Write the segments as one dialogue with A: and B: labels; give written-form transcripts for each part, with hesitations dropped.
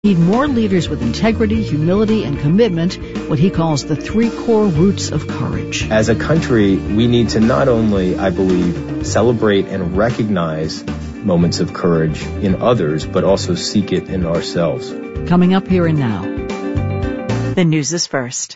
A: Need more leaders with integrity, humility, and commitment, what he calls the 3 core roots of courage.
B: As a country, we need to not only, I believe, celebrate and recognize moments of courage in others, but also seek it in ourselves.
A: Coming up here and now.
C: The news is first.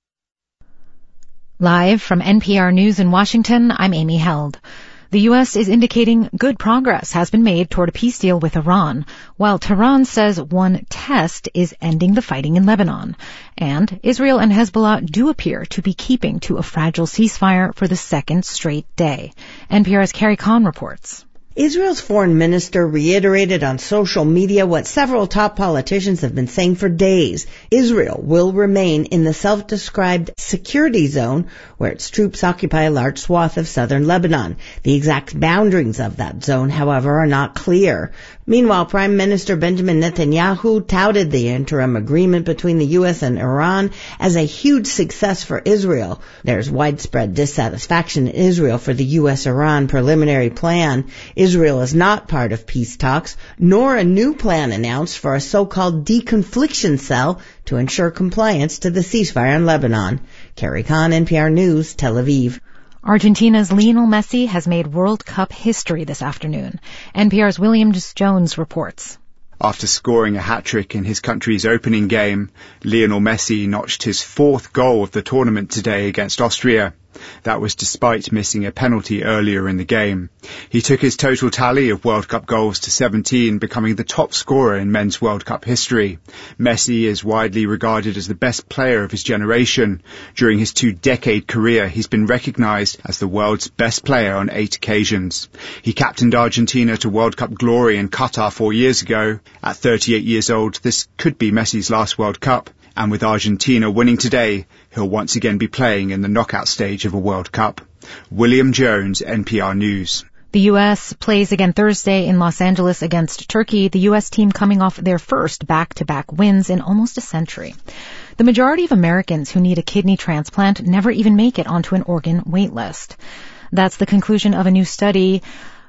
D: Live from NPR News in Washington, I'm Amy Held. The U.S. is indicating good progress has been made toward a peace deal with Iran, while Tehran says one test is ending the fighting in Lebanon. And Israel and Hezbollah do appear to be keeping to a fragile ceasefire for the second straight day. NPR's Carrie Kahn reports.
E: Israel's foreign minister reiterated on social media what several top politicians have been saying for days. Israel will remain in the self-described security zone where its troops occupy a large swath of southern Lebanon. The exact boundaries of that zone, however, are not clear. Meanwhile, Prime Minister Benjamin Netanyahu touted the interim agreement between the U.S. and Iran as a huge success for Israel. There's widespread dissatisfaction in Israel for the U.S.-Iran preliminary plan. Israel is not part of peace talks, nor a new plan announced for a so-called deconfliction cell to ensure compliance to the ceasefire in Lebanon. Carrie Kahn, NPR News, Tel Aviv.
D: Argentina's Lionel Messi has made World Cup history this afternoon. NPR's William Jones reports.
F: After scoring a hat-trick in his country's opening game, Lionel Messi notched his 4th goal of the tournament today against Austria. That was despite missing a penalty earlier in the game. He took his total tally of World Cup goals to 17, becoming the top scorer in men's World Cup history. Messi is widely regarded as the best player of his generation. During his 2-decade career, he's been recognized as the world's best player on 8 occasions. He captained Argentina to World Cup glory in Qatar 4 years ago. At 38 years old, this could be Messi's last World Cup. And with Argentina winning today, he'll once again be playing in the knockout stage of a World Cup. William Jones, NPR News.
D: The U.S. plays again Thursday in Los Angeles against Turkey, the U.S. team coming off their first back-to-back wins in almost a century. The majority of Americans who need a kidney transplant never even make it onto an organ wait list. That's the conclusion of a new study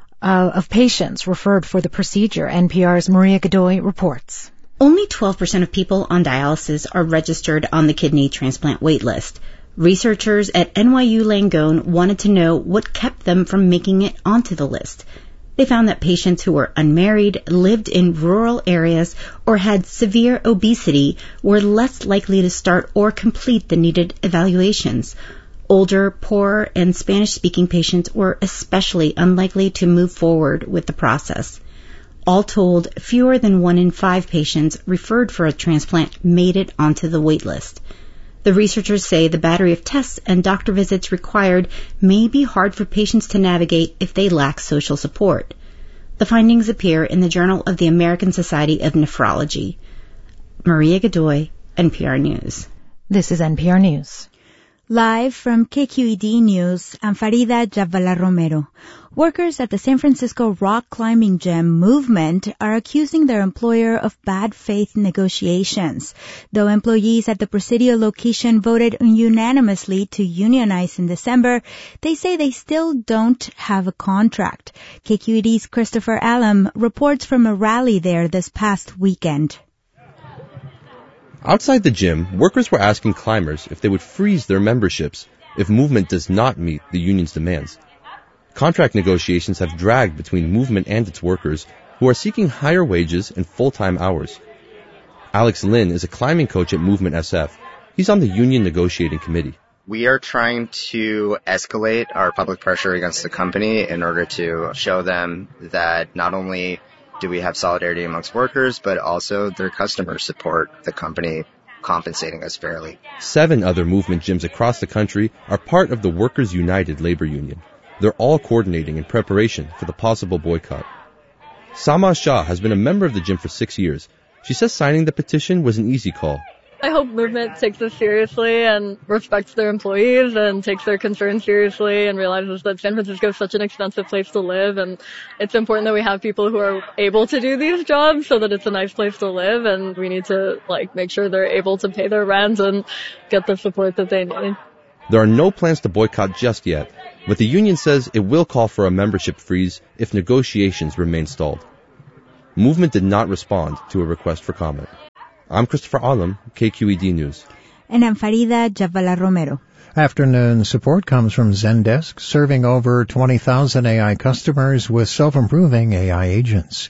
D: of patients referred for the procedure. NPR's Maria Godoy reports.
G: Only 12% of people on dialysis are registered on the kidney transplant wait list. Researchers at NYU Langone wanted to know what kept them from making it onto the list. They found that patients who were unmarried, lived in rural areas, or had severe obesity were less likely to start or complete the needed evaluations. Older, poorer, and Spanish-speaking patients were especially unlikely to move forward with the process. All told, fewer than 1 in 5 patients referred for a transplant made it onto the wait list. The researchers say the battery of tests and doctor visits required may be hard for patients to navigate if they lack social support. The findings appear in the Journal of the American Society of Nephrology. Maria Godoy, NPR News.
D: This is NPR News.
H: Live from KQED News, I'm Farida Jabvala Romero. Workers at the San Francisco rock climbing gym Movement are accusing their employer of bad faith negotiations. Though employees at the Presidio location voted unanimously to unionize in December, they say they still don't have a contract. KQED's Christopher Allam reports from a rally there this past weekend.
I: Outside the gym, workers were asking climbers if they would freeze their memberships if Movement does not meet the union's demands. Contract negotiations have dragged between Movement and its workers, who are seeking higher wages and full-time hours. Alex Lin is a climbing coach at Movement SF. He's on the union negotiating committee.
J: We are trying to escalate our public pressure against the company in order to show them that not only do we have solidarity amongst workers, but also their customers support the company compensating us fairly.
I: 7 other Movement gyms across the country are part of the Workers United labor union. They're all coordinating in preparation for the possible boycott. Sama Shah has been a member of the gym for 6 years. She says signing the petition was an easy call.
K: I hope Movement takes this seriously and respects their employees and takes their concerns seriously and realizes that San Francisco is such an expensive place to live, and it's important that we have people who are able to do these jobs so that it's a nice place to live, and we need to make sure they're able to pay their rent and get the support that they need.
I: There are no plans to boycott just yet, but the union says it will call for a membership freeze if negotiations remain stalled. Movement did not respond to a request for comment. I'm Christopher Alam, KQED News.
H: And I'm Farida Jabvala Romero.
L: Afternoon support comes from Zendesk, serving over 20,000 AI customers with self-improving AI agents.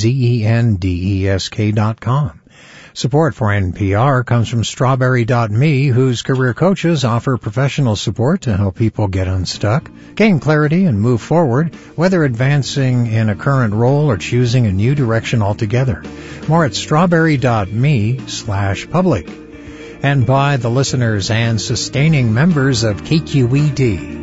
L: Zendesk.com. Support for NPR comes from Strawberry.me, whose career coaches offer professional support to help people get unstuck, gain clarity, and move forward, whether advancing in a current role or choosing a new direction altogether. More at strawberry.me/public. And by the listeners and sustaining members of KQED.